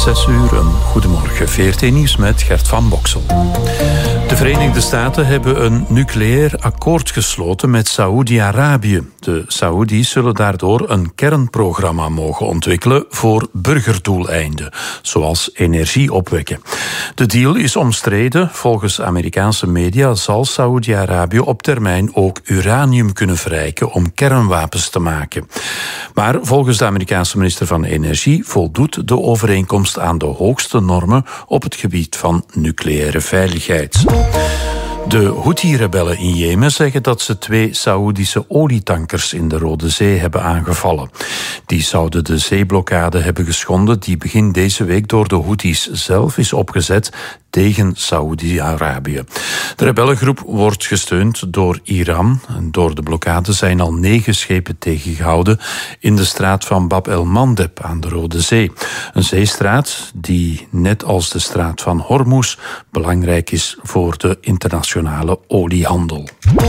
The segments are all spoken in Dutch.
6 uur, een goedemorgen. VRT Nieuws met Gert van Boksel. De Verenigde Staten hebben een nucleair akkoord gesloten met Saoedi-Arabië. De Saoedi's zullen daardoor een kernprogramma mogen ontwikkelen voor burgerdoeleinden, zoals energie opwekken. De deal is omstreden. Volgens Amerikaanse media zal Saoedi-Arabië op termijn ook uranium kunnen verrijken om kernwapens te maken. Maar volgens de Amerikaanse minister van Energie voldoet de overeenkomst aan de hoogste normen op het gebied van nucleaire veiligheid. De Houthi-rebellen in Jemen zeggen dat ze 2 Saoedische olietankers in de Rode Zee hebben aangevallen. Die zouden de zeeblokkade hebben geschonden die begin deze week door de Houthis zelf is opgezet tegen Saoedi-Arabië. De rebellengroep wordt gesteund door Iran. Door de blokkade zijn al 9 schepen tegengehouden in de straat van Bab el-Mandeb aan de Rode Zee. Een zeestraat die, net als de straat van Hormuz, belangrijk is voor de internationale oliehandel.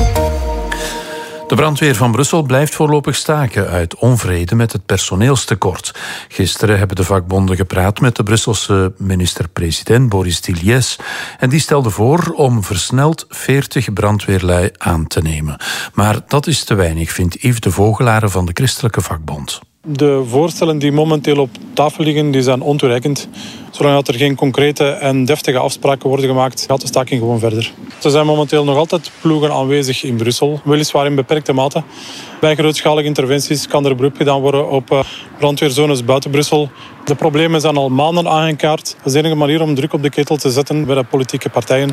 De brandweer van Brussel blijft voorlopig staken uit onvrede met het personeelstekort. Gisteren hebben de vakbonden gepraat met de Brusselse minister-president Boris Tilliès. En die stelde voor om versneld 40 brandweerlui aan te nemen. Maar dat is te weinig, vindt Yves de Vogelare van de Christelijke Vakbond. De voorstellen die momenteel op tafel liggen, die zijn ontoereikend. Zolang er geen concrete en deftige afspraken worden gemaakt, gaat de staking gewoon verder. Er zijn momenteel nog altijd ploegen aanwezig in Brussel, weliswaar in beperkte mate. Bij grootschalige interventies kan er beroep gedaan worden op brandweerzones buiten Brussel. De problemen zijn al maanden aangekaart. Dat is de enige manier om druk op de ketel te zetten bij de politieke partijen.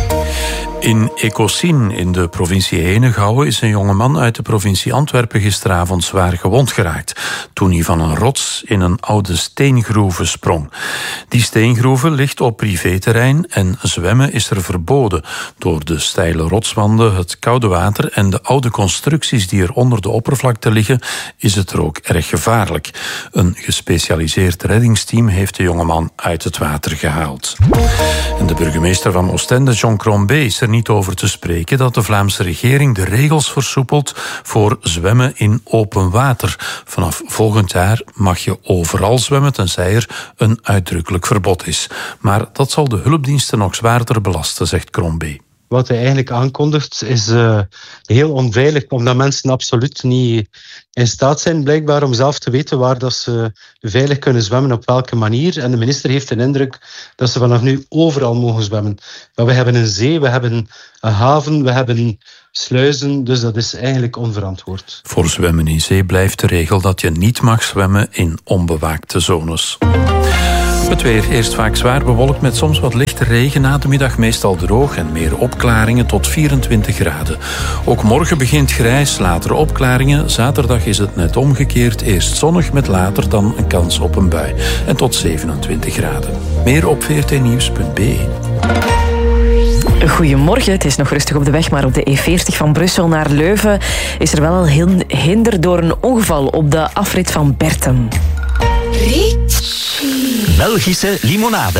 In Ecosien in de provincie Henegouwen is een jongeman uit de provincie Antwerpen gisteravond zwaar gewond geraakt toen hij van een rots in een oude steengroeve sprong. Die steengroeve ligt op privéterrein en zwemmen is er verboden. Door de steile rotswanden, het koude water en de oude constructies die er onder de oppervlakte liggen, is het er ook erg gevaarlijk. Een gespecialiseerd reddingsteam heeft de jongeman uit het water gehaald. En de burgemeester van Oostende, John Crombé, is er niet over te spreken dat de Vlaamse regering de regels versoepelt voor zwemmen in open water. Vanaf volgend jaar mag je overal zwemmen, tenzij er een uitdrukkelijk verbod is. Maar dat zal de hulpdiensten nog zwaarder belasten, zegt Crombé. Wat hij eigenlijk aankondigt is heel onveilig, omdat mensen absoluut niet in staat zijn blijkbaar om zelf te weten waar dat ze veilig kunnen zwemmen, op welke manier. En de minister heeft de indruk dat ze vanaf nu overal mogen zwemmen. Maar we hebben een zee, we hebben een haven, we hebben sluizen, dus dat is eigenlijk onverantwoord. Voor zwemmen in zee blijft de regel dat je niet mag zwemmen in onbewaakte zones. Het weer eerst vaak zwaar bewolkt met soms wat lichte regen, na de middag meestal droog en meer opklaringen tot 24 graden. Ook morgen begint grijs, later opklaringen. Zaterdag is het net omgekeerd, eerst zonnig met later dan een kans op een bui. En tot 27 graden. Meer op vrtnieuws.be. Goedemorgen, het is nog rustig op de weg, maar op de E40 van Brussel naar Leuven is er wel al hinder door een ongeval op de afrit van Bertem. Belgische limonade.